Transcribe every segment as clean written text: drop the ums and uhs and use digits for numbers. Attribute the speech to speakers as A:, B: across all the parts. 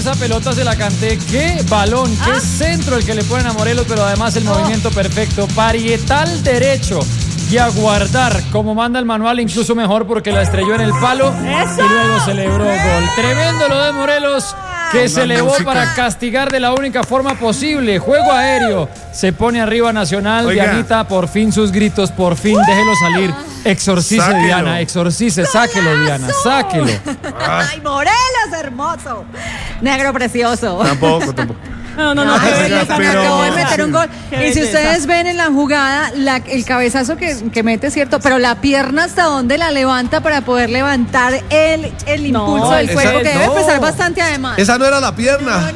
A: esa pelota se la canté. Qué balón, qué centro el que le ponen a Morelos, pero además el movimiento perfecto. Parietal derecho. Y a guardar, como manda el manual, incluso mejor porque la estrelló en el palo. ¡Eso! Y luego celebró gol. Tremendo lo de Morelos, que se elevó para castigar de la única forma posible. Juego aéreo. Se pone arriba Nacional. Oiga. Dianita, por fin sus gritos, por fin, déjelo salir. Exorcice, sáquelo. Diana, exorcice, sáquelo, Diana, sáquelo.
B: Ay, Morelos, hermoso. Negro precioso.
C: Tampoco.
B: No, pero acabó de meter un gol. Y si ustedes ven en la jugada, el cabezazo que mete, ¿cierto? Pero la pierna hasta dónde la levanta para poder levantar el impulso del cuerpo, que debe pesar bastante además.
D: Esa no era la pierna.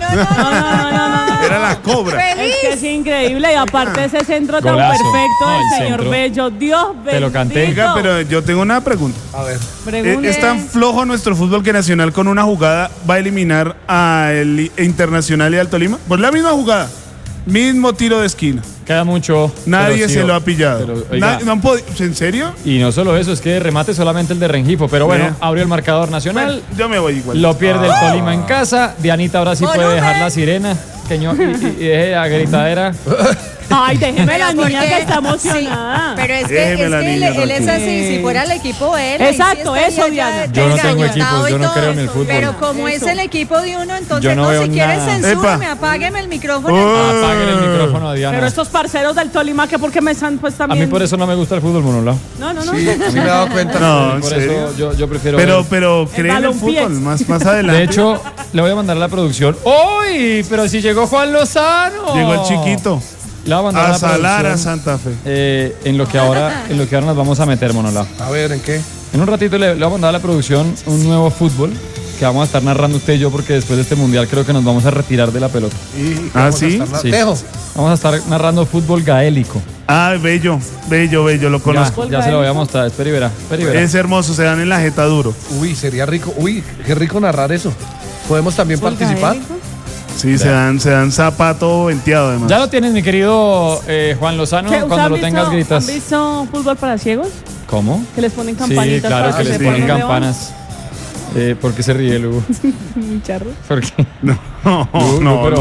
B: No.
C: Era la cobra.
E: ¡Feliz! Es que es increíble. Y aparte ese centro tan
A: Golazo.
E: perfecto del señor
A: centro.
E: Bello. Dios bendito.
A: Te lo canté.
C: Oiga, pero yo tengo una pregunta.
D: A ver.
C: ¿Es tan flojo nuestro fútbol que Nacional con una jugada va a eliminar al Internacional y al Tolima? Pues la misma jugada, mismo tiro de esquina.
A: Queda mucho.
C: Nadie
A: sí,
C: se lo ha pillado.
A: pero, oiga,
C: ¿No han podido? ¿En serio?
A: Y no solo eso, es que de remate solamente el de Rengifo. Pero bueno,
C: Vea.
A: abrió el marcador Nacional.
C: Bueno, yo me voy igual.
A: Lo pierde el Tolima en casa. Dianita ahora sí puede dejar la sirena. Y deje la gritadera.
E: Ay, déjeme la
B: Pero
E: niña
B: porque-
E: que está emocionada.
B: Sí, pero es que,
C: Déjeme la niña,
B: él es
C: tranquila.
B: así, si fuera el equipo de él. ahí
E: Exacto,
B: sí estaría
E: eso,
B: ya
E: Diana.
A: Yo no tengo
B: desgañotado
A: equipos, yo
B: y
A: no
B: todo
A: creo en el
B: eso.
A: fútbol.
B: Pero como
E: Eso.
B: es el equipo de uno, entonces
A: Yo no
B: no,
A: veo
B: si quiere
A: nada.
B: censúrame,
C: Epa.
B: apágueme el micrófono.
A: Apaguen el micrófono a Diana.
E: Pero estos parceros del Tolima, que porque me están pues
A: A
E: también.
A: mí por eso no me gusta el fútbol monolado.
E: No.
D: Sí, a mí me he dado cuenta.
C: No, ¿en
A: Por
C: serio?
A: eso yo prefiero.
C: Pero
A: ver.
C: creen en el
E: balompiés.
C: fútbol más adelante.
A: De hecho, le voy a mandar a la producción. ¡Uy! Pero si llegó Juan Lozano.
C: Llegó el chiquito
A: Le voy a mandar
C: a
A: la
C: salar a
A: producción,
C: Santa Fe.
A: en lo que ahora nos vamos a meter, monolado.
D: A ver, ¿en qué?
A: En un ratito le voy a mandar a la producción un nuevo fútbol que vamos a estar narrando usted y yo, porque después de este mundial creo que nos vamos a retirar de la pelota.
C: ¿Sí?
A: Sí.
D: Tejo.
A: Vamos a estar narrando fútbol gaélico.
C: Ah, bello, lo conozco.
A: Ya se lo voy a mostrar. Espera y verá.
C: Es hermoso, se dan en la jeta duro.
D: Uy, sería rico. Uy, qué rico narrar eso. ¿Podemos también participar?
C: Sí, se dan zapato venteado además.
A: Ya lo tienes, mi querido Juan Lozano.
E: ¿Qué,
A: Cuando lo tengas gritas.
E: ¿Han visto fútbol para ciegos?
A: ¿Cómo?
E: Que les ponen
A: Sí,
E: campanitas
A: claro,
E: para
A: que les
E: se
A: ponen
E: pongan
A: campanas. ¿Por qué se ríe, Lugo?
E: muy charro.
A: ¿Por qué?
C: No,
A: pero-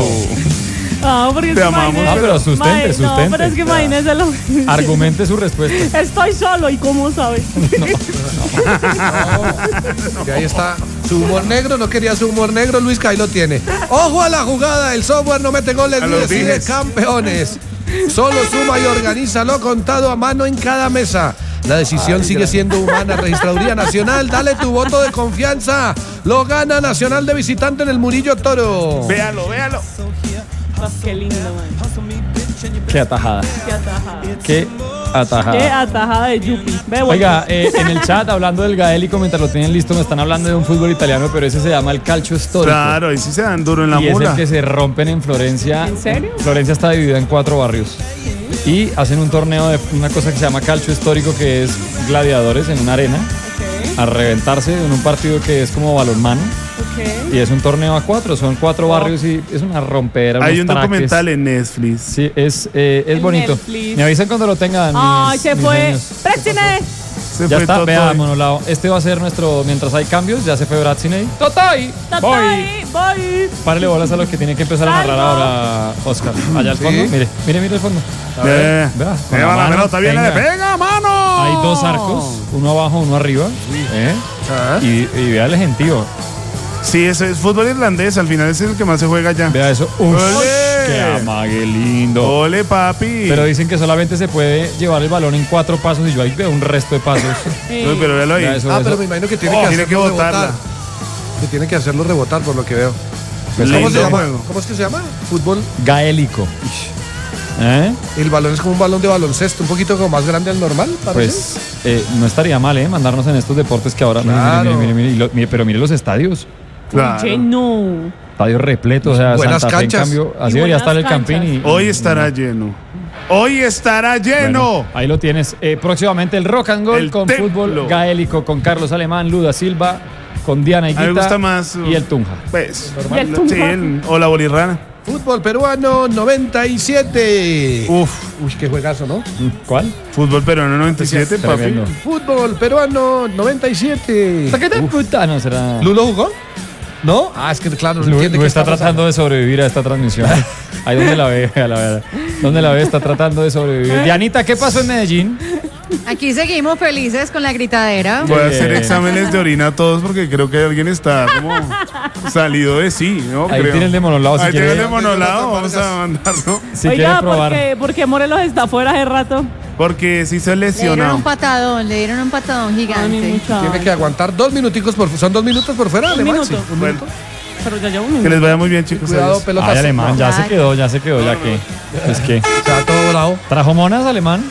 E: Porque
C: Te amamos.
A: Ah, pero sustente.
E: No, pero es que imagínese lo.
A: Argumente su respuesta.
E: Estoy solo, ¿y cómo sabe?
D: Y ahí está. Su humor negro, no quería su humor negro, Luis Cay lo tiene. ¡Ojo a la jugada! El software no mete goles
C: A
D: ni
C: los
D: decide
C: dijes.
D: campeones. Solo suma y organiza lo contado a mano en cada mesa. La decisión sigue siendo humana. Registraduría Nacional, dale tu voto de confianza. Lo gana Nacional de visitante en el Murillo Toro.
C: Véalo.
E: Qué lindo, man.
A: Qué atajada.
E: Qué atajada.
A: Qué atajada.
E: Qué atajada de Yupi. Ve,
A: Oiga, en el chat, hablando del gaélico, mientras lo tienen listo, me están hablando de un fútbol italiano, pero ese se llama el calcio histórico.
C: Claro, ahí sí se dan duro en la
A: Y es
C: mula.
A: el que se rompen en Florencia.
E: ¿En serio?
A: Florencia está dividida en 4 barrios. Y hacen un torneo de una cosa que se llama calcio histórico, que es gladiadores en una arena, a reventarse en un partido que es como balonmano.
E: Ok.
A: Y es un torneo a 4, son 4 barrios y es una rompera.
C: Hay
A: unos
C: un
A: traques.
C: documental en Netflix.
A: Sí, es bonito.
E: Netflix.
A: Me avisan cuando lo tengan.
E: Ay,
A: mis-
E: se
A: mis
E: fue.
A: niños.
E: ¡Préstine!
C: Se
A: Ya
C: fue
A: está,
C: Totoy.
A: vea, monolado. Este va a ser nuestro, mientras hay cambios, ya se fue Bratziney. ¡Totoy!
E: Voy.
A: Párale bolas a lo que tiene que empezar a narrar
E: Salgo.
A: ahora Oscar. Allá al fondo, mire el fondo. A ver, vea, con
C: Lleva la
A: mano,
C: pelota, viene de
A: venga.
C: pega, mano.
A: Hay 2 arcos, uno abajo, uno arriba. Y vea el gentío.
C: Sí, eso es fútbol irlandés, al final ese es el que más se juega allá.
A: Vea eso. Uf,
C: ¡Ole!
A: ¡Qué amague lindo!
C: ¡Ole, papi!
A: Pero dicen que solamente se puede llevar el balón en 4 pasos y yo ahí veo un resto de pasos.
C: No, pero véalo ahí.
A: Vea eso,
D: Pero
A: eso.
D: me imagino que tiene
C: Oh,
D: que
C: tiene que
D: hacerlo
C: botarla.
D: rebotar. Que tiene que hacerlo rebotar, por lo que veo.
A: Pues
D: ¿Cómo
C: lindo
D: se llama?
C: juego.
D: ¿Cómo es que se llama? Fútbol.
A: Gaélico. ¿Eh?
D: El balón es como un balón de baloncesto, un poquito como más grande al normal, parece.
A: Pues no estaría mal, mandarnos en estos deportes que ahora.
D: Claro.
A: Mire, pero mire los estadios.
C: Claro.
E: Lleno.
A: Estadios repletos, o sea,
D: Buenas
A: Santa Fe, en
D: canchas.
A: cambio,
E: Y
A: así debería
E: buenas
A: estar el
E: canchas.
A: Campín.
C: Hoy estará lleno. Hoy estará lleno.
A: Bueno, ahí lo tienes. Próximamente el Rock and Roll
C: El
A: con
C: templo.
A: fútbol gaélico, con Carlos Alemán, Luda Silva, con Diana
C: A mí me
A: Higuita
C: gusta más.
A: y el Tunja.
C: Pues.
E: ¿Y el Tunja?
C: Sí, o la bolirrana.
D: Fútbol peruano 97.
C: Uf.
D: Uy, qué juegazo, ¿no?
A: ¿Cuál?
C: Fútbol peruano 97, papi.
A: Tremendo.
D: Fútbol peruano 97.
A: ¿Qué te puta? No, será.
D: ¿Lulo jugó? ¿No? Ah, es que claro, no
A: Lu
D: entiende que
A: está tratando de sobrevivir a esta transmisión. Ahí donde la ve, a la verdad. ¿Dónde la ve? Está tratando de sobrevivir. Dianita, ¿qué pasó en Medellín?
B: Aquí seguimos felices con la gritadera.
C: Voy a hacer
A: Bien.
C: exámenes de orina a todos porque creo que alguien está como salido de sí, ¿no?
A: Ahí
C: Creo.
A: tiene el de monolado, si
C: Ahí tiene
A: quiere.
C: el de monolado, vamos a mandarlo.
A: Si quiere
E: Oiga,
A: probar.
E: ¿por qué Morelos está fuera hace rato?
C: Porque sí se
B: Le dieron
C: lesionó.
B: un patadón,
E: Ay, mi
B: gigante.
E: muchacho.
D: Tiene que aguantar 2 minuticos son 2 minutos por fuera,
E: Un
D: Alemán,
E: minuto.
D: sí, un
C: Bueno,
D: minuto.
E: Pero ya llevo un
C: que
E: minuto.
C: les vaya muy bien, chicos.
D: Cuidado,
C: Adiós.
D: pelotas.
A: Ay, alemán, ya se
B: Ay.
A: quedó, ya que. Es que.
D: O sea, todo bravo.
A: ¿Trajo monas, alemán?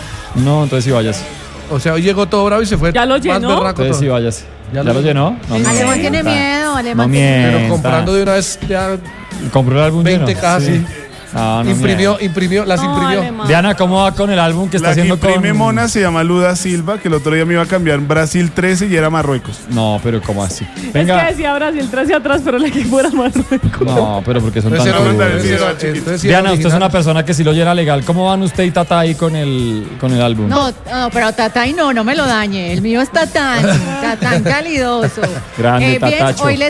A: No, entonces sí váyase.
D: O sea, hoy llegó todo bravo y se fue.
E: ¿Ya lo
D: más
E: llenó?
D: berraco
A: Entonces sí
D: todo.
A: váyase.
D: Ya
A: ¿Ya
D: lo
A: lo llenó? No
B: Alemán tiene
A: mienta.
B: miedo, Alemán
A: No
B: tiene
A: mienta.
D: Pero comprando de una vez ya
A: ¿Compró el álbum
D: 20
A: lleno?
D: cajas, sí.
A: No, no
D: imprimió,
A: mienta.
D: las
E: No,
D: imprimió.
E: alemán.
A: Diana, ¿cómo va con el álbum que está
C: La que
A: haciendo
C: imprime
A: con...?
C: mona se llama Luda Silva, que el otro día me iba a cambiar Brasil 13 y era Marruecos.
A: No, pero ¿cómo así?
E: Es que
A: Venga.
E: decía Brasil 13 atrás, pero la que fuera Marruecos.
A: No, pero porque son tan
D: Entonces,
C: no,
A: duros.
C: no,
D: entonces,
C: no,
D: entonces, sí,
A: Diana, usted es
D: original.
A: una persona que si lo llena legal. ¿Cómo van usted y Tata ahí con el álbum?
B: No, pero Tatay no me lo dañe. El mío está tan calidoso.
A: Grande,
B: Bien,
A: Tatacho.
B: hoy le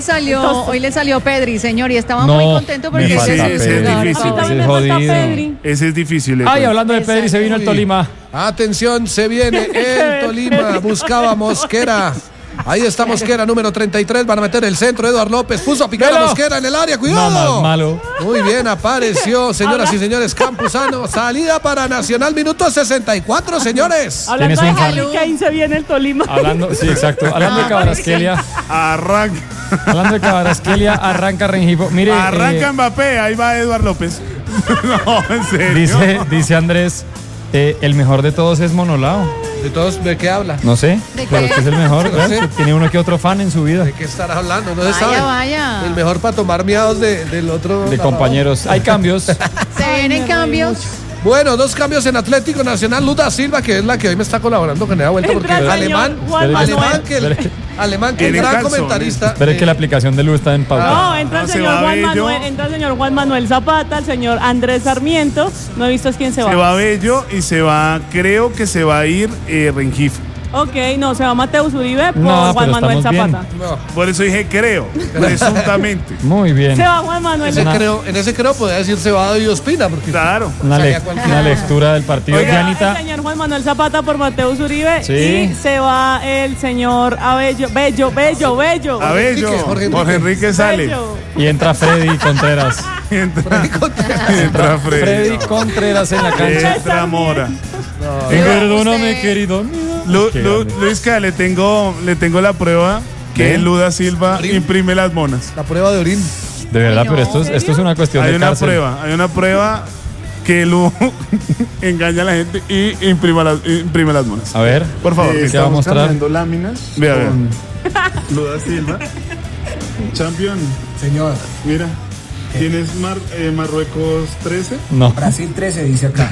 B: salió Pedri, señor, y estaba
A: No,
B: muy contento porque
A: me
B: ese
A: falta
B: es
C: Pedri.
B: el lugar.
C: Difícil.
E: A mí también
A: Ese
E: me falta
A: jodido.
E: Pedri.
C: Ese es difícil.
A: Ay,
C: pues.
A: hablando de Pedri, se vino el
D: Uy.
A: Tolima.
D: Atención, se viene el Tolima. Buscaba Mosquera. Ahí está Mosquera, número 33. Van a meter el centro. Eduard López puso a picar a
A: Velo.
D: Mosquera en el área.
A: No,
D: ¡Cuidado!
A: más malo.
D: Muy bien, apareció, señoras y señores, Campuzano. Salida para Nacional, minuto 64, señores.
E: Hablando
A: Tienes
E: de
A: un
E: Harry Kane, se viene el Tolima.
A: Hablando, sí, exacto. Hablando de Cabarasquelia.
C: Arranca,
A: Hablando de Cabarasquelia, arranca Rengifo. Mire,
C: arranca Mbappé, ahí va Eduard López. No, en serio.
A: dice Andrés, el mejor de todos es Monolao.
D: ¿De todos de qué habla?
A: No sé,
B: ¿De
A: pero
B: qué?
A: usted es el mejor.
D: No sé.
A: Tiene uno que otro fan en su vida.
D: ¿De qué estará hablando? No se sabe.
B: Vaya.
D: El mejor para tomar miados del otro.
A: De compañeros. Hay cambios.
B: Se vienen cambios.
D: Bueno, 2 cambios en Atlético Nacional. Luda Silva, que es la que hoy me está colaborando con esa vuelta, porque
E: Entra el señor
D: alemán,
E: Juan
D: alemán, que el
C: Tiene
D: gran
C: calzones.
D: comentarista.
A: Espere que la aplicación de luz está en pauta.
E: No, entra el
C: se
E: señor
C: va
E: Juan
C: Bello.
E: Manuel, entra el señor Juan Manuel Zapata, el señor Andrés Sarmiento. No he visto es quién se va.
C: Se va Bello y se va, creo que se va a ir Rengifo.
E: Ok, no, se va Mateus Uribe por
A: No,
E: Juan
A: pero
E: Manuel
A: estamos bien.
E: Zapata.
D: No,
C: Por eso dije creo, presuntamente.
A: Muy bien.
E: Se va Juan Manuel.
D: en ese creo podría decir Cebado y Ospina, porque
C: Claro.
A: Una,
D: cualquiera.
A: una lectura del partido.
C: Oiga,
A: Dianita,
E: El señor Juan Manuel Zapata por Mateus Uribe.
A: Sí.
E: Y se va el señor Bello.
C: A Bello,
D: Jorge Enrique.
C: Jorge Enrique sale.
E: Bello.
A: y entra Freddy Contreras.
C: Entra Freddy.
A: Freddy Contreras en la cancha.
C: Entra Mora.
A: Perdóname,
B: usted-
A: querido. Qué grande.
C: Luisca, le tengo la prueba que
A: ¿Qué?
C: Luda Silva
D: Orín.
C: imprime las monas.
D: la prueba de orín.
A: De verdad,
B: Ay, no.
A: pero esto es una cuestión
C: Hay
A: de
C: una
A: cárcel.
C: prueba que Lu engaña a la gente y imprime las monas.
A: A ver,
C: Por favor,
A: ¿qué va a mostrar?
F: láminas.
C: Vea, vea.
F: Luda Silva. Champion.
G: Señor,
F: Mira. ¿Tienes Marruecos 13?
A: No,
G: Brasil 13 dice acá.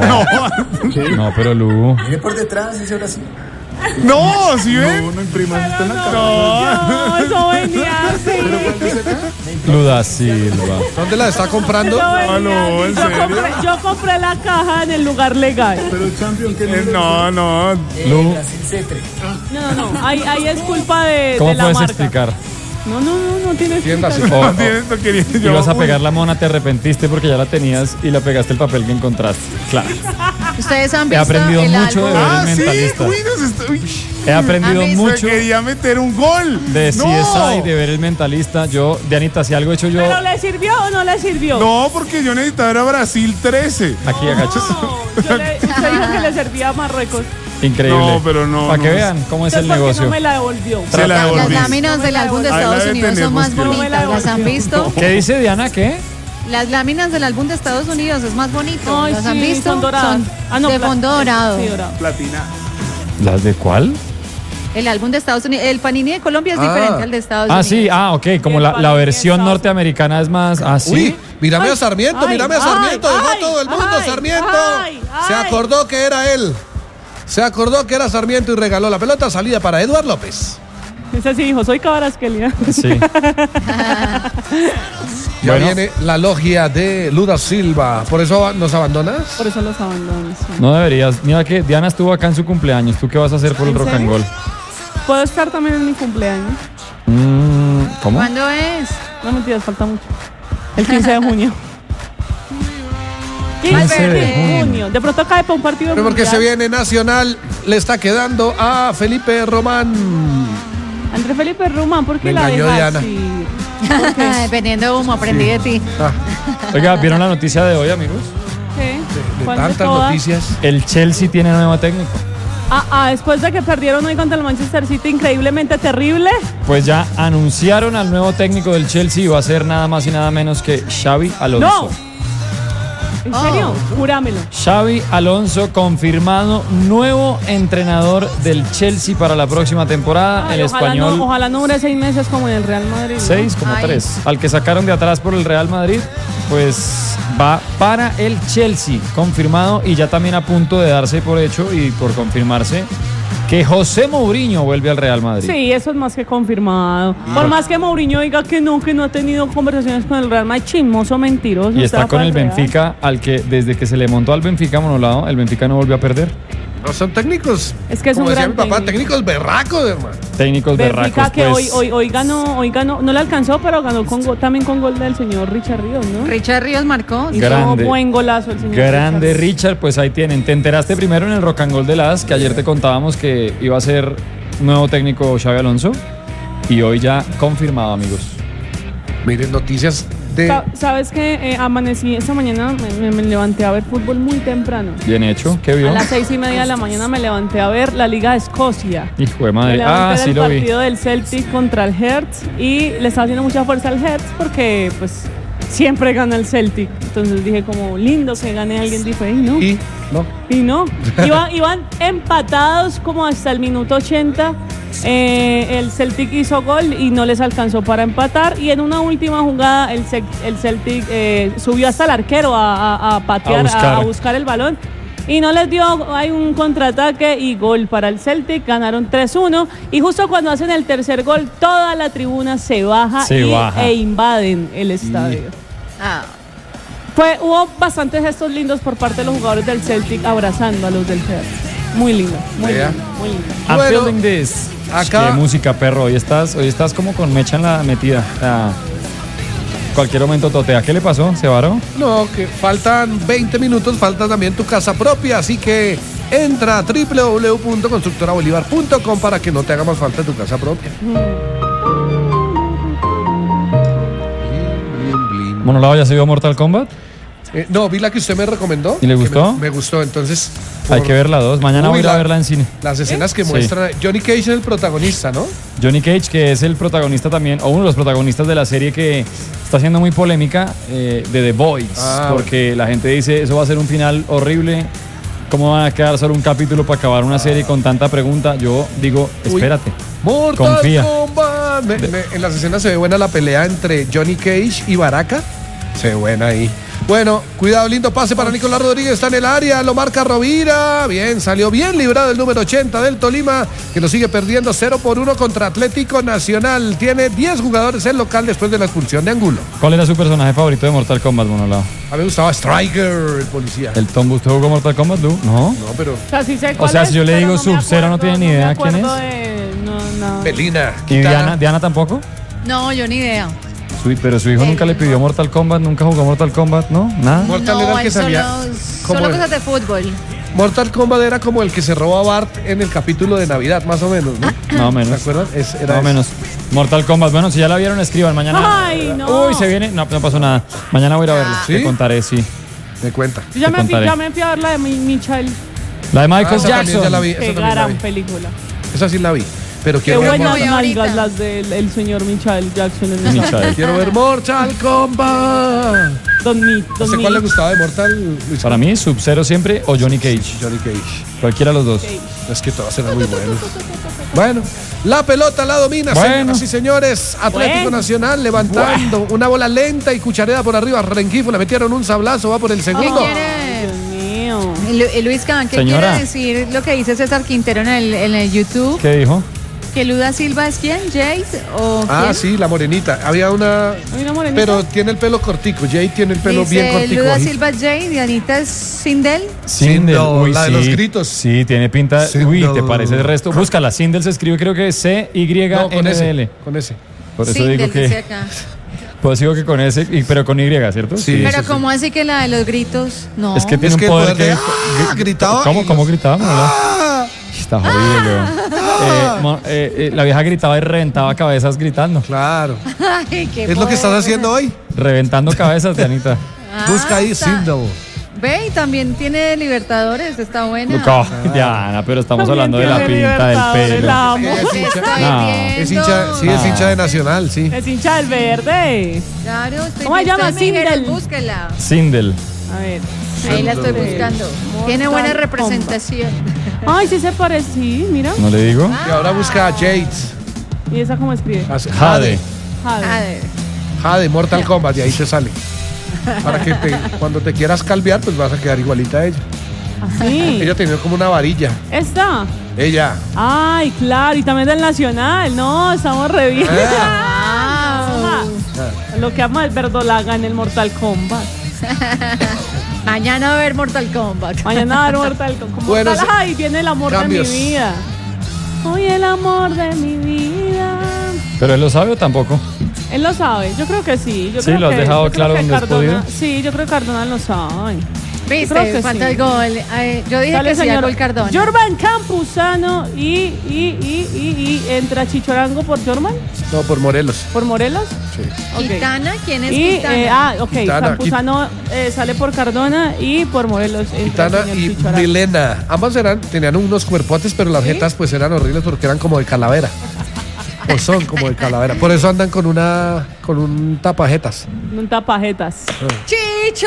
A: no, pero Lu.
G: Mire por detrás, dice Brasil.
C: No, ¿sí ven?
F: No imprimas, está en la cara.
E: No, eso venía así.
A: Luda Silva.
D: ¿Dónde la está comprando?
E: Eso venía
C: no, ¿en
E: así.
C: serio?
E: Yo compré la caja en el lugar legal.
F: Pero Champion, ¿qué número?
C: No.
A: Lu,
G: Brasil Cetre.
E: No. Ahí es culpa de
A: ¿cómo
E: la
A: puedes
E: marca.
A: explicar?
E: No tiene
D: Tiéndase.
E: explicación.
C: No quería yo.
A: Ibas a pegar la mona, te arrepentiste porque ya la tenías y la pegaste el papel que encontraste. Claro.
B: Ustedes han
A: He
B: visto
A: aprendido
B: el
A: mucho
B: álbum.
A: de ver
C: Ah,
A: el
C: sí.
A: mentalista.
C: Uy,
A: He aprendido
B: ¿Han visto?
A: mucho
C: Me quería meter un gol.
A: de
C: No.
A: CSI, de ver el mentalista. Yo, Dianita, si algo he hecho yo
E: ¿Pero le sirvió o no le sirvió?
C: No, porque yo necesitaba era Brasil 13.
A: aquí agachas.
E: Usted dijo que le servía a Marruecos.
A: Increíble.
C: No, pero no,
A: Para que
C: no.
A: vean cómo es el
E: Entonces, ¿por qué
A: negocio.
E: no me la devolvió?
C: Se la
B: Las
C: devolví.
B: láminas del álbum de
C: Ahí la
B: Estados
C: debe
B: Unidos
C: tener,
B: son más
C: búsquelo.
B: bonitas. ¿Las han visto?
A: ¿Qué dice Diana? ¿Qué?
B: Las láminas del álbum de Estados Unidos es más bonito.
E: Ay,
B: ¿Las han
E: sí,
B: visto?
E: son doradas.
B: de fondo dorado.
E: Sí, dorado.
C: Platina.
A: ¿Las de cuál?
B: El álbum de Estados Unidos. El Panini de Colombia es
D: Ah.
B: diferente al de Estados
A: Ah,
B: Unidos.
A: sí, ok, como la versión norteamericana es más así.
D: Uy, mírame
E: Ay,
D: a Sarmiento,
E: ay,
D: mírame a Sarmiento,
E: ay,
D: dejó a
E: ay,
D: todo el mundo,
E: ay,
D: Sarmiento.
E: ay,
D: Se
E: ay.
D: acordó que era él. Se acordó que era Sarmiento y regaló la pelota, salida para Eduard López.
E: Ese sí dijo, soy Cabarasquelia.
A: Sí.
D: Ya
A: Bueno.
D: viene la logia de Luda Silva. ¿Por eso nos abandonas?
E: Por eso los abandono. sí.
A: No deberías. Mira que Diana estuvo acá en su cumpleaños. ¿Tú qué vas a hacer por el
E: ¿En
A: Rock and
E: serio?
A: Roll?
E: ¿Puedo estar también en mi cumpleaños?
A: ¿Cómo?
B: ¿Cuándo es?
E: No mentiras, falta mucho. El 15 de junio.
A: 15 de
E: junio. De pronto cae para un partido
D: Pero porque
E: mundial.
D: se viene Nacional, le está quedando a Felipe Román.
E: André Felipe Román, ¿por qué
D: Me
E: la
D: engañó
E: deja
D: Diana.
E: así?
B: Dependiendo de humo, aprendí de ti.
D: Ah,
A: Oiga, ¿vieron la noticia de hoy, amigos?
E: ¿Qué?
D: de
E: ¿Cuál de
D: tantas
E: todas?
D: noticias.
A: El Chelsea tiene nuevo técnico.
E: Después de que perdieron hoy contra el Manchester City, increíblemente terrible.
A: Pues ya anunciaron al nuevo técnico del Chelsea y va a ser nada más y nada menos que Xavi Alonso.
E: ¡No! ¿En serio? Júramelo.
A: Xavi Alonso confirmado nuevo entrenador del Chelsea para la próxima temporada.
E: Ay,
A: El español
E: ojalá no dure 6 meses como en el Real Madrid. ¿no?
A: 6 como
B: Ay.
A: 3. Al que sacaron de atrás por el Real Madrid, pues va para el Chelsea, confirmado y ya también a punto de darse por hecho y por confirmarse que José Mourinho vuelve al Real Madrid.
E: Sí, eso es más que confirmado. Por más que Mourinho diga que no ha tenido conversaciones con el Real Madrid, chismoso, mentiroso.
A: Y está
E: usted va
A: con
E: para
A: el
E: Real.
A: Benfica, al que desde que se le montó al Benfica monolado, el Benfica no volvió a perder.
D: No son técnicos.
E: Es que es
D: como
E: un
D: decía
E: gran
D: mi papá,
E: técnico.
D: técnicos berracos, hermano.
A: Técnicos
E: Benfica
A: berracos,
E: que
A: pues.
E: hoy ganó, no le alcanzó, pero ganó también con gol del señor Richard Ríos, ¿no?
B: Richard Ríos marcó.
E: Hizo
A: Grande.
E: buen golazo el señor
A: Grande Richard, pues ahí tienen. Te enteraste primero en el Rock and Roll de las que ayer te contábamos que iba a ser nuevo técnico Xavi Alonso y hoy ya confirmado, amigos.
D: Miren, noticias de.
E: ¿Sabes qué? Amanecí esta mañana, me levanté a ver fútbol muy temprano.
A: Bien hecho, ¿qué vio?
E: A las 6:30 de la mañana me levanté a ver la Liga de Escocia.
A: Hijo de
E: Me
A: madre.
E: levanté
A: Sí
E: del
A: lo vi.
E: partido del Celtic contra el Hertz y le estaba haciendo mucha fuerza al Hertz porque pues siempre gana el Celtic. Entonces dije como lindo que gane alguien diferente.
D: Y no.
E: Y no. Iban empatados como hasta el minuto 80. El Celtic hizo gol y no les alcanzó para empatar. Y en una última jugada el Celtic subió hasta el arquero a patear, a buscar el balón. Y no les dio, hay un contraataque y gol para el Celtic, ganaron 3-1. Y justo cuando hacen el tercer gol, toda la tribuna se baja e invaden el estadio.
B: Ah.
E: Hubo bastantes gestos lindos por parte de los jugadores del Celtic abrazando a los del Hertz. Muy lindo, muy
D: Vea.
E: lindo, muy lindo.
A: I'm
D: Bueno,
A: feeling this.
D: acá-
A: Qué música, perro. Hoy estás como con mecha en la metida. O sea, cualquier momento totea. ¿Qué le pasó? ¿Se varó?
D: No, que faltan 20 minutos, falta también tu casa propia, así que entra a www.constructorabolívar.com para que no te haga más falta tu casa propia.
A: Monolado ya se vio Mortal Kombat.
D: No, vi la que usted me recomendó.
A: ¿Y le
D: que
A: gustó?
D: Me gustó, entonces.
A: Hay que ver la 2. Mañana
D: Uy,
A: voy a ir a verla en cine.
D: Las escenas que
A: Sí.
D: muestran. Johnny Cage es el protagonista, ¿no?
A: Johnny Cage, que es el protagonista también, o uno de los protagonistas de la serie que está siendo muy polémica, de The Boys, porque la gente dice, eso va a ser un final horrible, ¿cómo va a quedar solo un capítulo para acabar una serie con tanta pregunta? Yo digo, espérate,
D: Mortal
A: confía.
D: Kombat. En las escenas se ve buena la pelea entre Johnny Cage y Baraka. Se ve buena ahí. Bueno, cuidado, lindo pase para Nicolás Rodríguez, está en el área, lo marca Rovira. Bien, salió bien librado el número 80 del Tolima, que lo sigue perdiendo 0-1 contra Atlético Nacional. Tiene 10 jugadores en local después de la expulsión de Angulo.
A: ¿Cuál era su personaje favorito de Mortal Kombat, Monolado?
D: A mí me gustaba Striker, el policía.
A: ¿El Tom ¿Usted jugó Mortal Kombat, Lu? No.
D: No, pero.
E: O sea, sí sé
A: O
E: cuál
A: sea,
E: es,
A: si yo le
E: pero
A: digo
E: no me
A: Sub-Zero, no
E: acuerdo,
A: tiene ni idea quién
E: me acuerdo
A: es.
E: no.
D: Melina.
A: ¿Y
D: Kitana.
A: Diana tampoco?
B: No, yo ni idea.
A: Pero su hijo nunca le pidió Mortal Kombat, nunca jugó Mortal Kombat, ¿no? Nada.
D: Mortal
B: no,
D: era el que
B: él
D: salía.
B: Solo
D: el-
B: cosas de fútbol.
D: Mortal Kombat era como el que se roba a Bart en el capítulo de Navidad, más o menos, ¿no?
A: Más o menos.
D: ¿Se acuerdan? Era
A: Más o
D: ese.
A: menos. Mortal Kombat. Bueno, si ya la vieron, escriban. Mañana.
E: Ay, no.
A: Uy, se viene. No pasó nada. Mañana voy a ir a verla.
D: ¿Sí?
A: Te contaré, sí.
D: Me cuenta.
E: Yo ya
A: te
E: me fui
A: contaré.
E: a ver la de Michael.
A: La de Michael
D: esa también
A: Jackson.
D: ya la vi. Esa
E: Qué
D: también la
E: gran
D: vi.
E: película.
D: Esa sí la vi. Pero
E: Qué
D: quiero ver,
E: buenas
B: voy ahorita.
E: nalgas las del señor Michael Jackson en
A: Michael.
D: quiero ver Mortal Kombat.
E: Don Mi.
D: No sé cuál le gustaba de Mortal, Luis.
A: Para mí, Sub-Zero siempre o Johnny Cage.
D: Johnny Cage.
A: Cualquiera de los dos.
D: Es que todos eran muy buenos. Bueno, la pelota la domina,
A: Bueno.
D: señoras y señores. Atlético
E: Bueno.
D: Nacional levantando una bola lenta y Cuchareda por arriba. Rengifo le metieron un sablazo, va por el
B: ¿Qué
D: segundo.
B: quiere?
E: Dios mío.
B: Luis Can, ¿qué
A: Señora.
B: quiere decir lo que dice César Quintero en el YouTube?
A: ¿Qué dijo?
B: ¿Que Luda Silva es quién? ¿Jade? ¿O
D: Ah,
B: quién?
D: sí, la morenita. Había una.
E: Hay una morenita.
D: Pero tiene el pelo cortico. Jay tiene el pelo
B: Dice
D: bien cortico.
B: Luda
D: bajito.
B: Silva es Jade, Dianita es Sindel.
A: Sindel. Uy,
D: la de
A: sí.
D: los gritos.
A: Sí, tiene pinta.
D: Sindel.
A: Uy, ¿te parece el resto? Búscala. Sindel se escribe, creo que
D: No, con
A: C-Y-N-D-L.
D: ese. Con ese.
A: Por eso
B: Sindel,
A: digo
B: dice
A: que.
B: acá.
A: Pues digo que con ese, pero con Y, ¿cierto?
D: Sí.
B: Pero ¿cómo así que la de los gritos? No.
A: Es que tiene
D: Es
A: un
D: que el
A: poder
D: poder de-
A: que.
D: gritaba
A: ¿Cómo,
D: y
A: cómo
D: los-
A: gritaba? Está jodido, la vieja gritaba y reventaba cabezas gritando.
D: Claro.
B: Ay, qué
D: Es lo que estás
B: poder.
D: haciendo hoy.
A: Reventando cabezas, Dianita.
D: Busca ahí
B: está.
D: Sindel.
B: Ve, y también tiene Libertadores, está buena.
A: Diana, pero estamos
E: También
A: hablando de la
E: tiene
A: pinta del
E: Libertadores,
A: pelo.
E: la amo.
D: Es hincha,
B: Estoy
A: No.
B: viendo.
D: es hincha, sí, es hincha de Nacional, sí.
E: Es hincha del verde.
B: Claro, estoy
E: ¿Cómo se llama?
B: ustedes me dijeron,
E: Sindel.
B: Búsquela.
A: Sindel.
E: A ver.
B: Ahí la estoy buscando. Tiene buena
E: Mortal
B: representación.
E: Ay, sí se parece, sí, mira.
A: ¿No le digo?
D: Y ahora busca a Jades.
E: ¿Y esa cómo escribe?
A: Jade.
E: Jade.
B: A ver.
D: Jade, Mortal Kombat, y ahí te sale. Para que cuando te quieras calviar, pues vas a quedar igualita a ella.
E: Sí.
D: Ella tenía como una varilla.
E: ¿Esta?
D: Ella.
E: Ay, claro, y también del Nacional. No, estamos re bien.
B: Ah.
E: Lo que ama el verdolaga en el Mortal Kombat.
B: Mañana va a ver Mortal Kombat.
E: Mañana va a haber Mortal Kombat.
D: Bueno,
E: Ay, viene el amor
D: cambios.
E: de mi vida. Hoy el amor de mi vida.
A: ¿Pero él lo sabe o tampoco?
E: Él lo sabe, yo creo que sí. Yo
A: Sí,
E: creo
A: lo has
E: que-
A: dejado
E: yo creo
A: claro
E: que
A: donde has
E: Cardona-
A: podido.
E: Sí, yo creo que Cardona lo sabe. Creo
B: ¿Viste?
E: que
B: Falta
E: sí.
B: el gol. Yo dije
E: Sale
B: que sí
E: señor
B: al gol Cardona.
E: Jorman Campuzano y entra Chichorango por Jorman,
D: No, por Morelos.
E: por Morelos.
D: Sí.
E: Ok.
B: Quintana, ¿quién es
E: Y,
B: Quintana?
E: ok,
D: Quintana,
E: Campuzano sale por Cardona y por Morelos entra el
D: Quintana
E: señor
D: y
E: Chichorango.
D: Milena. Ambas tenían unos cuerpotes, pero las jetas pues eran horribles porque eran como de calavera. O son como de calavera. Por eso andan con un tapajetas.
E: Un tapajetas.
B: ¡Chicho!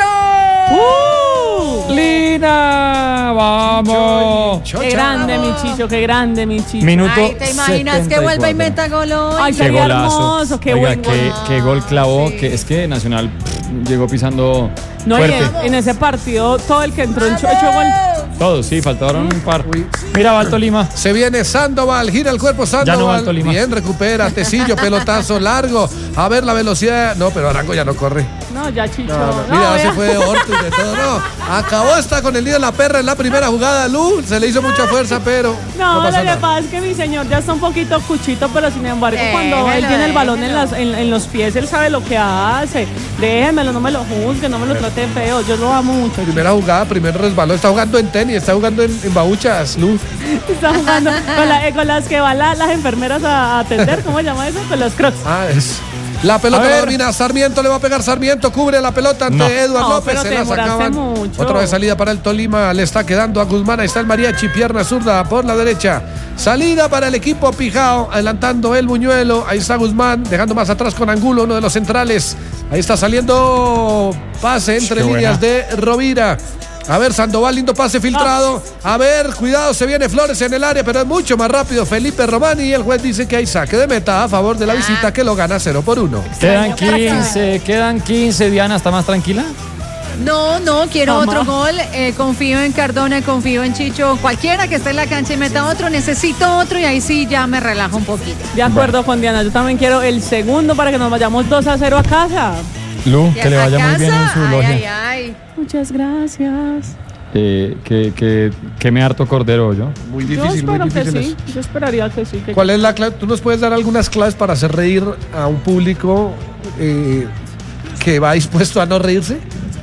A: ¡Lina! ¡Vamos!
E: ¡Qué grande mi Chicho, qué grande mi Chicho!
A: Minuto
B: Ay, ¿te imaginas que vuelva y
A: 74.
B: meta gol hoy?
E: Ay,
A: ¡Qué
E: sería
A: golazo!
E: hermoso, qué
A: Oiga,
E: buen gol.
A: qué gol clavó.
B: Sí.
A: Que es que Nacional llegó pisando
E: No, y
A: fuerte.
E: en ese partido todo el que entró en hecho gol.
A: Todos, sí, faltaron un par.
D: Uy.
A: Mira, va el Tolima.
D: Se viene Sandoval, gira el cuerpo Sandoval.
A: Ya no va al Tolima.
D: Bien, recupera, Tecillo, pelotazo largo. A ver la velocidad. No, pero Arango ya no corre.
E: No, ya Chicho.
D: No,
E: No,
D: mira,
E: vea.
D: se fue de Ortiz de todo. No, acabó esta con el nido de la perra en la primera jugada. Lu, se le hizo mucha fuerza, pero
E: No,
D: pasa
E: lo que
D: nada.
E: pasa es que mi señor ya está un poquito cuchito, pero sin embargo, cuando él
B: Déjelo,
E: tiene el balón
B: déjelo.
E: en los pies, él sabe lo que hace. Déjemelo, no me lo juzgue, no me lo trate feo. Yo lo amo mucho.
D: Primera jugada, primer resbalón. Está jugando en tenis, está jugando en babuchas, Lu.
E: Está jugando con las que van las enfermeras a atender. ¿Cómo se llama eso? Con los crocs.
D: Ah, es. La pelota
A: A
D: la
A: ver.
D: domina Sarmiento, le va a pegar Sarmiento, cubre la pelota ante
A: No.
D: Eduard
E: No,
D: López,
E: pero
D: se
E: te
D: la
E: demoraste
D: sacaban.
E: mucho.
D: Otra vez salida para el Tolima, le está quedando a Guzmán, ahí está el Mariachi, pierna zurda por la derecha. Salida para el equipo Pijao, adelantando el Buñuelo, ahí está Guzmán, dejando más atrás con Angulo, uno de los centrales. Ahí está saliendo pase entre
A: Qué
D: líneas
A: buena.
D: de Rovira. A ver, Sandoval, lindo pase filtrado. A ver, cuidado, se viene Flores en el área, pero es mucho más rápido Felipe Romani. Y el juez dice que hay saque de meta a favor de la visita, que lo gana 0-1.
A: Quedan 15. Diana, ¿está más tranquila?
B: No, quiero
E: Mamá.
B: otro gol. Confío en Cardona, confío en Chicho. Cualquiera que esté en la cancha y meta otro, necesito otro y ahí sí ya me relajo un poquito.
E: De acuerdo con Diana, yo también quiero el segundo para que nos vayamos 2-0 a casa.
A: Lu,
B: ¿Y
A: que le
B: a
A: vaya muy bien en
B: casa?
A: su
B: Ay,
A: logia.
B: ay.
E: Muchas gracias.
A: Que me harto cordero yo.
D: Muy
E: Yo
D: difícil, muy
E: espero que
D: difícil.
E: sí. Yo esperaría que sí.
D: ¿Cuál es la clave? ¿Tú nos puedes dar algunas claves para hacer reír a un público que va dispuesto a no reírse?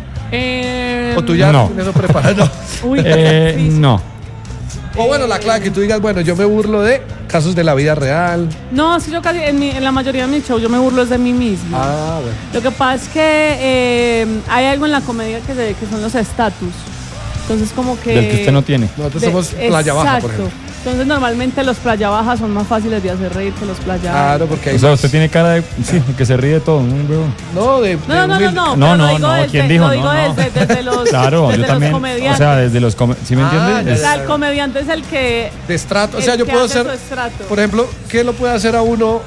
D: ¿O tú ya
A: No.
D: tienes eso preparado?
E: Uy, qué difícil.
A: No.
D: O bueno, la clave que tú digas, bueno, yo me burlo de casos de la vida real.
E: No, sí, yo casi en la mayoría de mis shows yo me burlo es de mí mismo.
D: Ah, bueno.
E: Lo que pasa es que hay algo en la comedia que son los estatus. Entonces como que...
A: Del que usted no tiene.
D: Nosotros somos playa baja, por
E: Exacto.
D: ejemplo.
E: Entonces normalmente los playa baja son más fáciles de hacer reír que los playa alta.
D: Claro, porque hay
A: O sea,
D: más-
A: usted tiene cara de sí, que se ríe de todo, un huevón.
D: No, de
E: No,
D: humilde.
E: pero
A: No,
E: lo
A: no,
E: digo
A: no,
E: desde-
A: ¿quién dijo?
E: Lo digo
A: No, no.
E: desde los,
A: Claro,
E: desde
A: yo
E: los
A: también.
E: comediantes.
A: O sea, desde los ¿sí me
D: Ah,
A: entiende?
E: O sea, el comediante es el que...
D: De estrato. O sea,
E: el
D: yo
E: que
D: puedo
E: hace
D: hacer,
E: su estrato.
D: por ejemplo, ¿qué lo puede hacer a uno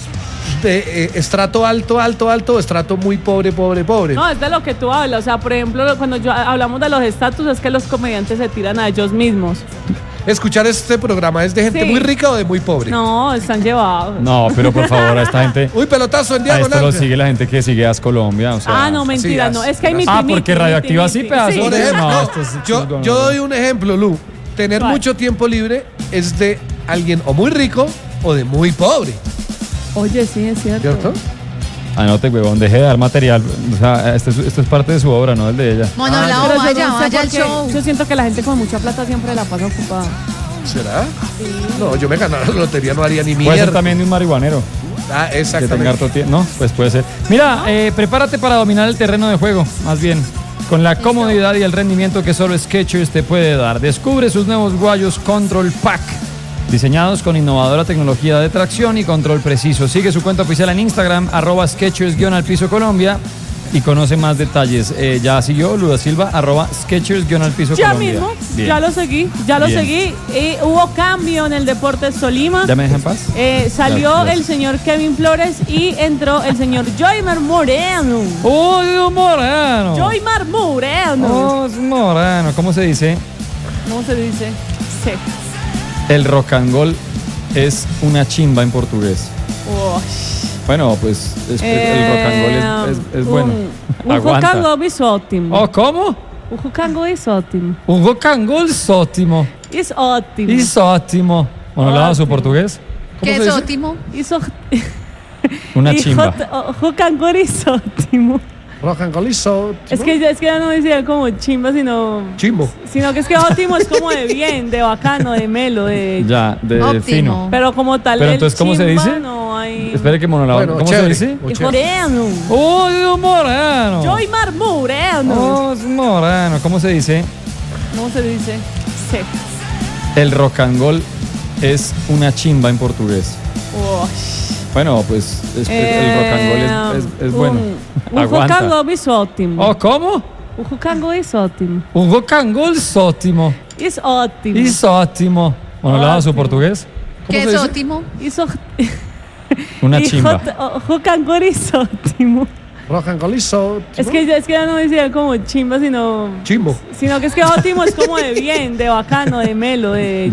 D: de estrato alto, alto, alto, o estrato muy pobre, pobre, pobre?
E: No, es de lo que tú hablas. O sea, por ejemplo, cuando hablamos de los estatus, es que los comediantes se tiran a ellos mismos.
D: Escuchar este programa, ¿es de gente
E: Sí.
D: muy rica o de muy pobre?
E: No, están llevados.
A: No, pero por favor, a esta gente.
D: Uy, pelotazo en
A: A esto
D: diagonal.
A: lo sigue la gente que sigue AS Colombia. O sea,
E: Ah, no, mentira,
D: sí,
E: no.
D: así,
E: Es que hay
D: así.
E: miti,
A: porque
E: miti,
A: Radioactiva
E: miti,
A: sí,
E: miti.
A: pedazo.
D: Por
A: Sí.
D: ejemplo,
A: No,
D: no,
A: esto es
D: yo
A: chungo,
D: yo
A: no.
D: doy un ejemplo, Lu. Tener
E: ¿Cuál?
D: mucho tiempo libre es de alguien o muy rico o de muy pobre.
E: Oye, sí, es cierto.
D: ¿Cierto?
A: Anote, huevón, deje de dar material. O sea, esto es parte de su obra, no el de ella.
B: Monolao,
E: Pero yo
B: vaya,
E: no sé
B: vaya
E: por
B: al
E: qué.
B: show.
E: Yo siento que la gente con mucha plata siempre la pasa ocupada.
D: ¿Será? No, yo me ganara la lotería, no haría ni
A: Puede ser
D: mierda.
A: también de un marihuanero.
D: Ah,
A: Que tenga
D: exactamente.
A: harto tiempo. No, pues puede ser. Mira, prepárate para dominar el terreno de juego, más bien. Con la comodidad y el rendimiento que solo Skechers te puede dar. Descubre sus nuevos guayos Control Pack. Diseñados con innovadora tecnología de tracción y control preciso. Sigue su cuenta oficial en Instagram, @Skechers_Colombia. Y conoce más detalles. Ya siguió Luda Silva, @Skechers_Colombia.
E: Ya mismo,
A: Bien.
E: ya lo seguí. Y hubo cambio en el Deportes Tolima.
A: ¿Ya me dejan paz?
E: Salió
A: Gracias.
E: el señor Kevin Flores y entró el señor Joymar Moreno.
A: ¡Oh, Dios Moreno!
E: Joymar Moreno.
A: ¡Oh, Moreno! ¿Cómo se dice?
E: ¿Cómo se dice? Sí.
A: El rock and roll es una chimba en portugués.
E: Uy.
A: Bueno, pues el rock and roll es bueno.
E: Un rock
A: Aguanta.
E: and roll es ótimo.
A: Oh, ¿cómo?
E: Un rock and roll es ótimo.
A: Un rock and roll es ótimo.
E: Es ótimo.
A: Es ótimo. Bueno, ¿le daba su
E: Ótimo.
A: portugués? ¿Cómo
B: ¿Qué
A: se
B: es
A: dice?
B: ótimo?
A: Una
E: y
A: chimba.
E: Rock and roll es ótimo.
D: Rock and roll is ótimo.
E: Es que ya no decía como chimba, sino
D: Chimbo.
E: que es que ótimo es como de bien, de bacano, de melo, de...
A: Ya, de
B: Óptimo.
A: fino.
E: Pero como tal,
A: Pero
E: el
A: entonces, ¿cómo se
E: chimba
A: dice?
E: No hay...
A: Espere que monolado.
D: Bueno,
A: ¿Cómo
D: chévere.
A: se dice?
D: Muy
E: Y
D: chévere.
E: Moreno.
A: ¡Oh, Dios Moreno!
E: Joymar Moreno.
A: ¡Oh, es Moreno! ¿Cómo se dice?
E: ¿Cómo se dice? Sí.
A: El rock and roll es una chimba en portugués.
E: Uy.
A: Bueno, pues el rock and roll es bueno.
E: Un rock
A: Aguanta.
E: and roll es ótimo.
A: Oh, ¿cómo?
E: Un rock and roll es ótimo.
A: Un rock and roll es ótimo.
E: Es ótimo.
A: Es ótimo. Bueno, ¿le daba su
E: Ótimo.
A: portugués? ¿Cómo
B: ¿Qué
A: se
B: es
A: dice?
B: ótimo?
A: Una
E: y
A: chimba.
E: Rock and roll es ótimo.
D: Rock and roll is ótimo.
E: Es que ya no decía como chimba, sino
D: Chimbo.
E: que es que ótimo es como de bien, de bacano, de melo, de...